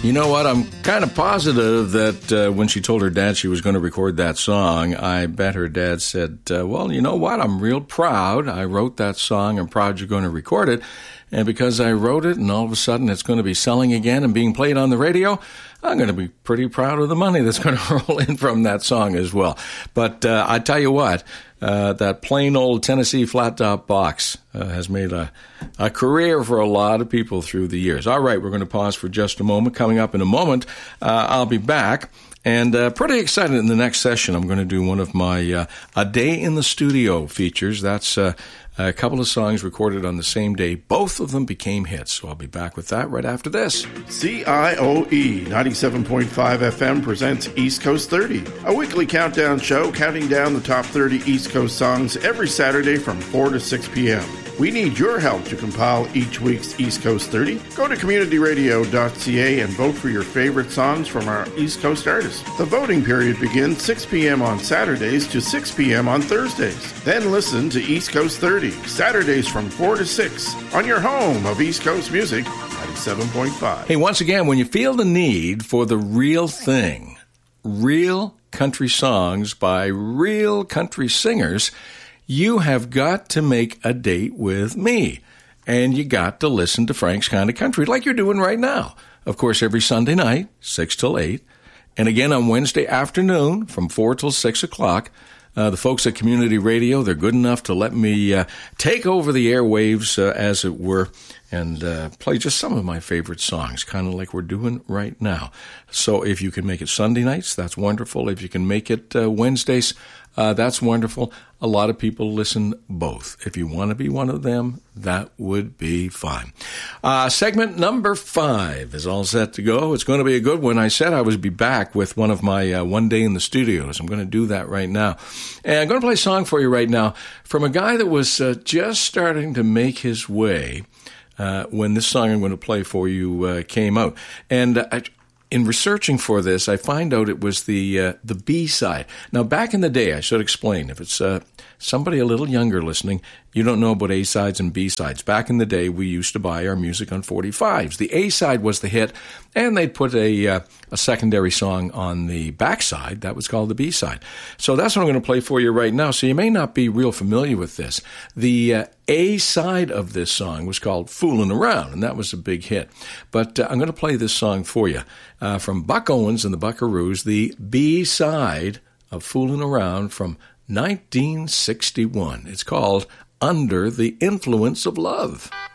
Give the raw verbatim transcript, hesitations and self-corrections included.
You know what? I'm kind of positive that uh, when she told her dad she was going to record that song, I bet her dad said, uh, well, you know what? I'm real proud. I wrote that song. I'm proud you're going to record it. And because I wrote it and all of a sudden it's going to be selling again and being played on the radio, I'm going to be pretty proud of the money that's going to roll in from that song as well. But uh, I tell you what, uh, that plain old Tennessee flat top box uh, has made a, a career for a lot of people through the years. All right, we're going to pause for just a moment. Coming up in a moment, uh, I'll be back. And uh, pretty excited in the next session. I'm going to do one of my uh, A Day in the Studio features. That's uh, a couple of songs recorded on the same day. Both of them became hits. So I'll be back with that right after this. C I O E ninety-seven point five F M presents East Coast thirty, a weekly countdown show counting down the top thirty East Coast songs every Saturday from four to six p.m. We need your help to compile each week's East Coast thirty. Go to community radio dot c a and vote for your favorite songs from our East Coast artists. The voting period begins six p.m. on Saturdays to six p.m. on Thursdays. Then listen to East Coast thirty, Saturdays from four to six, on your home of East Coast music, ninety-seven point five. Hey, once again, when you feel the need for the real thing, real country songs by real country singers, you have got to make a date with me. And you got to listen to Frank's Kind of Country like you're doing right now. Of course, every Sunday night, six till eight. And again on Wednesday afternoon from four till six o'clock. Uh, the folks at Community Radio, they're good enough to let me uh, take over the airwaves, uh, as it were, and uh, play just some of my favorite songs, kind of like we're doing right now. So if you can make it Sunday nights, that's wonderful. If you can make it uh, Wednesdays, uh, that's wonderful. A lot of people listen both. If you want to be one of them, that would be fine. Uh, segment number five is all set to go. It's going to be a good one. I said I would be back with one of my uh, One Day in the Studios. I'm going to do that right now. And I'm going to play a song for you right now from a guy that was uh, just starting to make his way uh, when this song I'm going to play for you uh, came out. And uh, I... In researching for this, I find out it was the uh, the B-side. Now, back in the day, I should explain, if it's uh, somebody a little younger listening, you don't know about A-sides and B-sides. Back in the day, we used to buy our music on forty-fives. The A-side was the hit, and they'd put a uh, a secondary song on the backside. That was called the B-side. So that's what I'm going to play for you right now. So you may not be real familiar with this. The uh, A-side of this song was called Foolin' Around, and that was a big hit. But uh, I'm going to play this song for you uh, from Buck Owens and the Buckaroos, the B-side of Foolin' Around from nineteen sixty-one. It's called Under the Influence of Love.